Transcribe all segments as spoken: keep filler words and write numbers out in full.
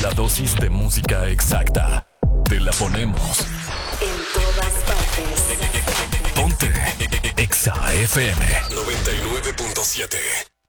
La dosis de música exacta. Te la ponemos en todas partes. Ponte Exa F M noventa y nueve punto siete.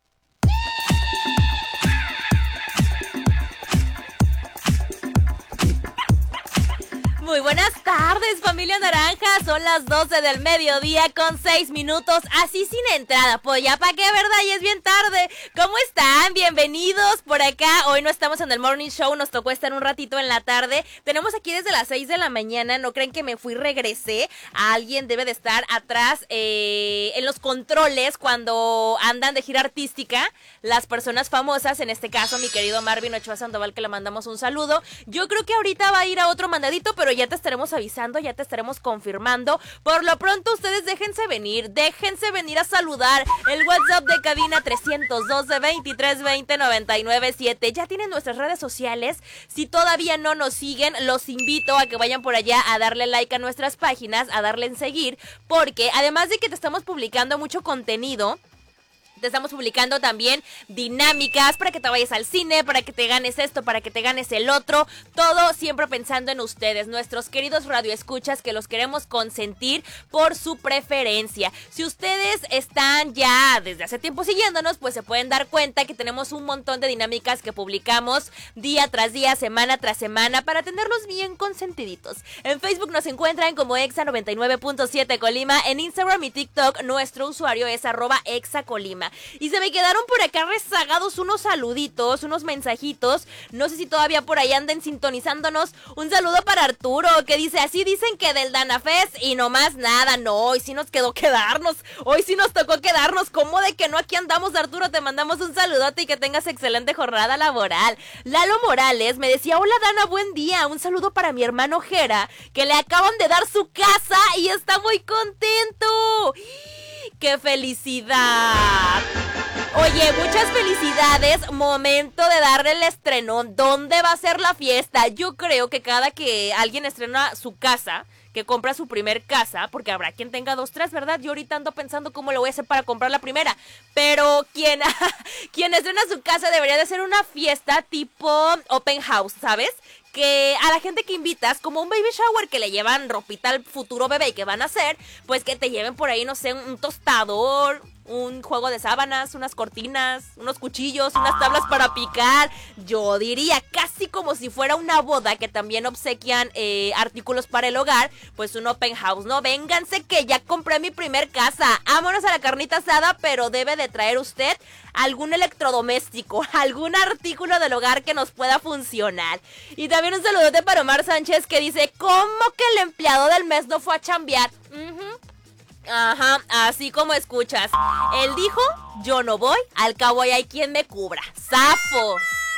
Muy buenas tardes, familia naranja. Son las doce del mediodía con seis minutos, así sin entrada. Pues ya pa' qué, ¿verdad? Y es bien tarde. ¿Cómo están? Bienvenidos por acá. Hoy no estamos en el Morning Show, nos tocó estar un ratito en la tarde. Tenemos aquí desde las seis de la mañana. No creen que me fui, regresé. Alguien debe de estar atrás eh, en los controles cuando andan de gira artística. Las personas famosas, en este caso mi querido Marvin Ochoa Sandoval, que le mandamos un saludo. Yo creo que ahorita va a ir a otro mandadito, pero ya te estaremos avisando, ya te estaremos confirmando. Por lo pronto ustedes déjense venir, déjense venir a saludar. El WhatsApp de cabina trescientos doce, veintitrés veinte, noventa y nueve siete. Ya tienen nuestras redes sociales. Si todavía no nos siguen, los invito a que vayan por allá a darle like a nuestras páginas, a darle en seguir, porque además de que te estamos publicando mucho contenido, te estamos publicando también dinámicas para que te vayas al cine, para que te ganes esto, para que te ganes el otro. Todo siempre pensando en ustedes, nuestros queridos radioescuchas, que los queremos consentir por su preferencia. Si ustedes están ya desde hace tiempo siguiéndonos, pues se pueden dar cuenta que tenemos un montón de dinámicas que publicamos día tras día, semana tras semana, para tenerlos bien consentiditos. En Facebook nos encuentran como Exa noventa y nueve punto siete Colima. En Instagram y TikTok nuestro usuario es arroba Exa Colima. Y se me quedaron por acá rezagados unos saluditos, unos mensajitos. No sé si todavía por ahí anden sintonizándonos. Un saludo para Arturo, que dice: así dicen que del Danafest y no más nada. No, hoy sí nos quedó quedarnos. Hoy sí nos tocó quedarnos. ¿Cómo de que no? Aquí andamos, Arturo. Te mandamos un saludote y que tengas excelente jornada laboral. Lalo Morales me decía: hola Dana, buen día. Un saludo para mi hermano Jera, que le acaban de dar su casa y está muy contento. ¡Qué felicidad! Oye, muchas felicidades. Momento de darle el estrenón. ¿Dónde va a ser la fiesta? Yo creo que cada que alguien estrena su casa, que compra su primer casa, porque habrá quien tenga dos, tres, ¿verdad? Yo ahorita ando pensando cómo lo voy a hacer para comprar la primera. Pero quien, quien estrena su casa debería de ser una fiesta tipo open house, ¿sabes? Que a la gente que invitas, como un baby shower, que le llevan ropita al futuro bebé que van a hacer, pues que te lleven por ahí, no sé, un tostador, un juego de sábanas, unas cortinas, unos cuchillos, unas tablas para picar. Yo diría casi como si fuera una boda, que también obsequian eh, artículos para el hogar, pues un open house, ¿no? Vénganse que ya compré mi primer casa. Vámonos a la carnita asada, pero debe de traer usted algún electrodoméstico, algún artículo del hogar que nos pueda funcionar. Y también un saludote para Omar Sánchez, que dice: ¿cómo que el empleado del mes no fue a chambear? Uh-huh. Ajá, así como escuchas. Él dijo: yo no voy, al cabo hay quien me cubra. ¡Zafo!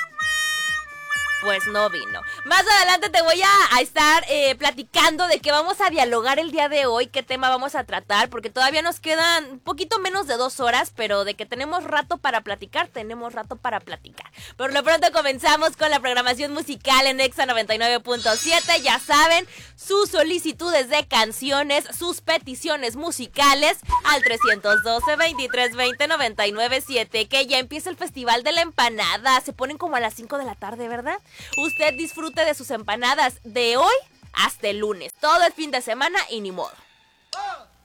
Pues no vino. Más adelante te voy a, a estar eh, platicando de qué vamos a dialogar el día de hoy, qué tema vamos a tratar, porque todavía nos quedan un poquito menos de dos horas, pero de que tenemos rato para platicar, tenemos rato para platicar. Por lo pronto comenzamos con la programación musical en Exa noventa y nueve punto siete. Ya saben, sus solicitudes de canciones, sus peticiones musicales al trescientos doce, veintitrés veinte, noventa y nueve siete, que ya empieza el Festival de la Empanada. Se ponen como a las cinco de la tarde, ¿verdad? Usted disfrute de sus empanadas de hoy hasta el lunes. Todo el fin de semana y ni modo.